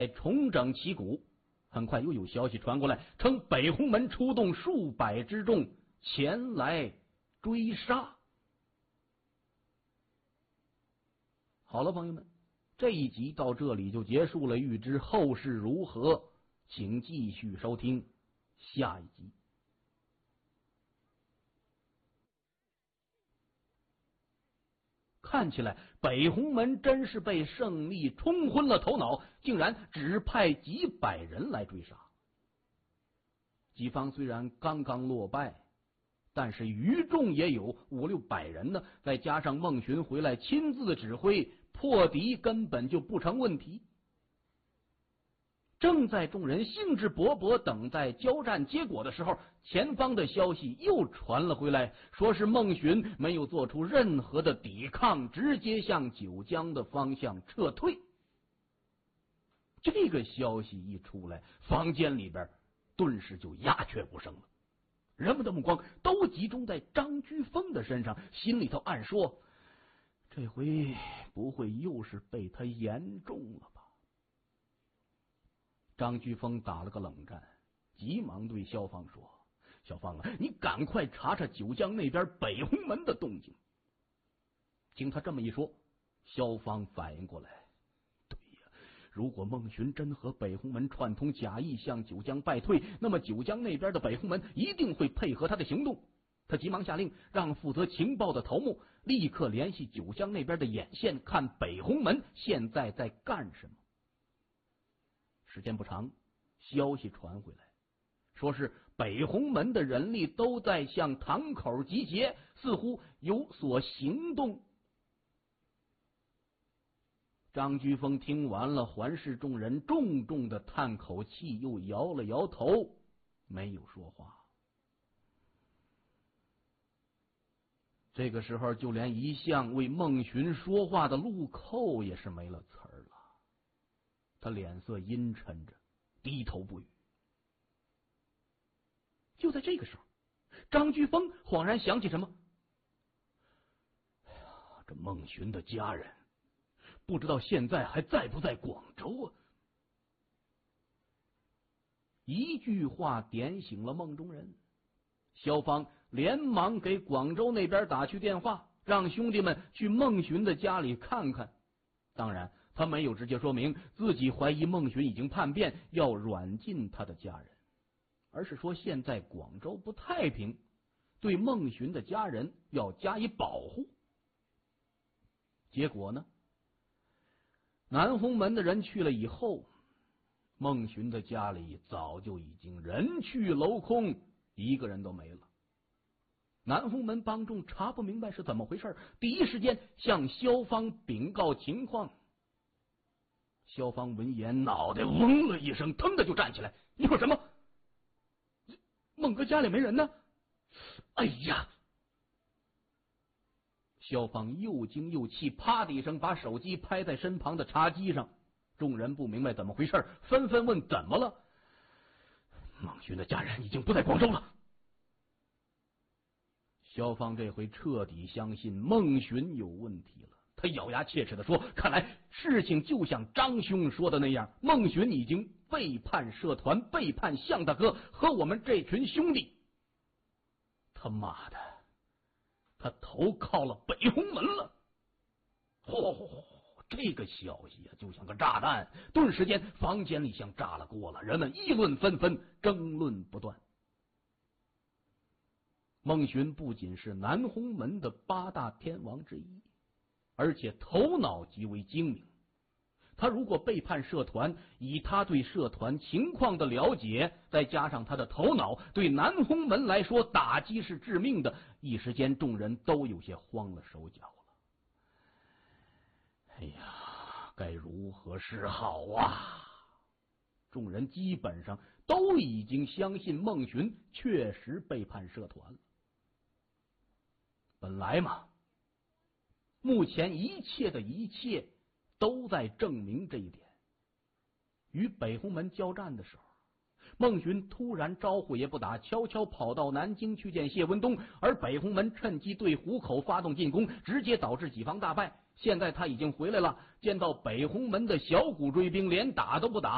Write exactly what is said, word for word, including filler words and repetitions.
重整旗鼓。很快又有消息传过来，称北红门出动数百之众前来追杀。好了，朋友们，这一集到这里就结束了。欲知后事如何，请继续收听下一集。看起来北红门真是被胜利冲昏了头脑，竟然只派几百人来追杀。己方虽然刚刚落败，但是余众也有五六百人呢，再加上孟寻回来亲自指挥，破敌根本就不成问题。正在众人兴致勃勃等待交战结果的时候，前方的消息又传了回来，说是孟寻没有做出任何的抵抗，直接向九江的方向撤退。这个消息一出来，房间里边顿时就鸦雀无声了，人们的目光都集中在张居峰的身上，心里头暗说：这回不会又是被他言中了吧？张居峰打了个冷战，急忙对萧芳说：小芳啊，你赶快查查九江那边北红门的动静。经他这么一说，萧芳反应过来，对呀，如果孟寻真和北红门串通，假意向九江败退，那么九江那边的北红门一定会配合他的行动。他急忙下令，让负责情报的头目立刻联系九江那边的眼线，看北红门现在在干什么。时间不长，消息传回来，说是北红门的人力都在向堂口集结，似乎有所行动。张居峰听完了，环视众人，重重的叹口气，又摇了摇头，没有说话。这个时候，就连一向为孟寻说话的陆寇也是没了词儿了。他脸色阴沉着，低头不语。就在这个时候，张居峰恍然想起什么：哎呀，这孟寻的家人不知道现在还在不在广州啊？一句话点醒了梦中人，萧芳连忙给广州那边打去电话，让兄弟们去孟寻的家里看看。当然他没有直接说明自己怀疑孟寻已经叛变，要软禁他的家人，而是说现在广州不太平，对孟寻的家人要加以保护。结果呢，南红门的人去了以后，孟寻的家里早就已经人去楼空，一个人都没了。南红门帮众查不明白是怎么回事，第一时间向萧芳禀告情况。萧芳闻言，脑袋嗡了一声，腾的就站起来：你说什么？孟哥家里没人呢？哎呀！萧芳又惊又气，啪的一声把手机拍在身旁的茶几上。众人不明白怎么回事，纷纷问怎么了。孟寻的家人已经不在广州了。萧芳这回彻底相信孟寻有问题了，他咬牙切齿地说：看来事情就像张兄说的那样，孟寻已经背叛社团，背叛向大哥和我们这群兄弟。他妈的，他投靠了北红门了！嚯、哦，这个消息啊，就像个炸弹，顿时间房间里像炸了锅了，人们议论纷纷，争论不断。孟寻不仅是南红门的八大天王之一，而且头脑极为精明。他如果背叛社团，以他对社团情况的了解，再加上他的头脑，对南红门来说打击是致命的。一时间众人都有些慌了手脚了。哎呀，该如何是好啊？众人基本上都已经相信孟寻确实背叛社团了。本来嘛，目前一切的一切都在证明这一点。与北红门交战的时候，孟寻突然招呼也不打，悄悄跑到南京去见谢文东，而北红门趁机对湖口发动进攻，直接导致己方大败。现在他已经回来了，见到北红门的小股追兵连打都不打，